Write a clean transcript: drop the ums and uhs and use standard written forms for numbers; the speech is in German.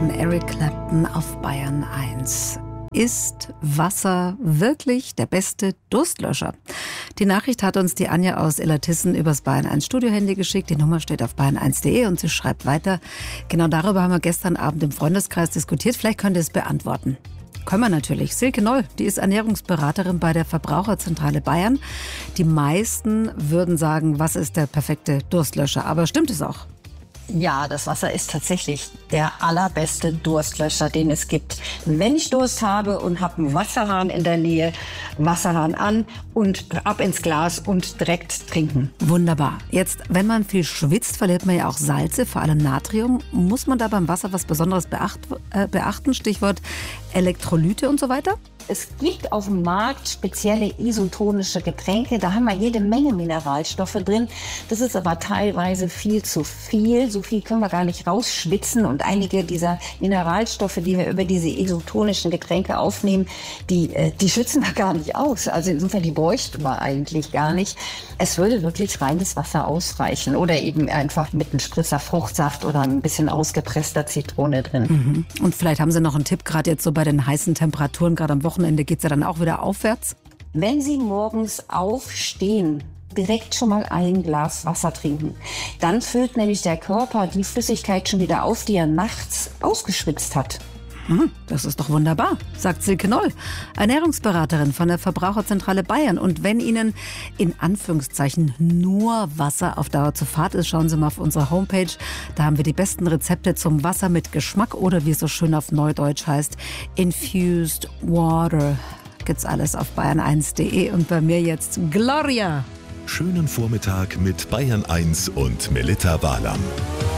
von Eric Clapton auf Bayern 1. Ist Wasser wirklich der beste Durstlöscher? Die Nachricht hat uns die Anja aus Illertissen übers Bayern 1 Studiohandy geschickt. Die Nummer steht auf bayern1.de und sie schreibt weiter. Genau darüber haben wir gestern Abend im Freundeskreis diskutiert. Vielleicht könnt ihr es beantworten. Können wir natürlich. Silke Noll, die ist Ernährungsberaterin bei der Verbraucherzentrale Bayern. Die meisten würden sagen, was ist der perfekte Durstlöscher? Aber stimmt es auch? Ja, das Wasser ist tatsächlich der allerbeste Durstlöscher, den es gibt. Wenn ich Durst habe und habe einen Wasserhahn in der Nähe, Wasserhahn an und ab ins Glas und direkt trinken. Wunderbar. Jetzt, wenn man viel schwitzt, verliert man ja auch Salze, vor allem Natrium. Muss man da beim Wasser was Besonderes beachten? Stichwort Elektrolyte und so weiter? Es gibt auf dem Markt spezielle isotonische Getränke. Da haben wir jede Menge Mineralstoffe drin. Das ist aber teilweise viel zu viel. So viel können wir gar nicht rausschwitzen. Und einige dieser Mineralstoffe, die wir über diese isotonischen Getränke aufnehmen, die schwitzen wir gar nicht aus. Also insofern, die bräuchten wir eigentlich gar nicht. Es würde wirklich reines Wasser ausreichen. Oder eben einfach mit einem Spritzer Fruchtsaft oder ein bisschen ausgepresster Zitrone drin. Mhm. Und vielleicht haben Sie noch einen Tipp, gerade jetzt so bei den heißen Temperaturen, gerade am Wochenende geht es ja dann auch wieder aufwärts? Wenn Sie morgens aufstehen, direkt schon mal ein Glas Wasser trinken. Dann füllt nämlich der Körper die Flüssigkeit schon wieder auf, die er nachts ausgeschwitzt hat. Das ist doch wunderbar, sagt Silke Noll, Ernährungsberaterin von der Verbraucherzentrale Bayern. Und wenn Ihnen in Anführungszeichen nur Wasser auf Dauer zu fad ist, schauen Sie mal auf unsere Homepage. Da haben wir die besten Rezepte zum Wasser mit Geschmack oder wie es so schön auf Neudeutsch heißt, Infused Water. Gibt's alles auf bayern1.de und bei mir jetzt Gloria. Schönen Vormittag mit Bayern 1 und Melitta Walam.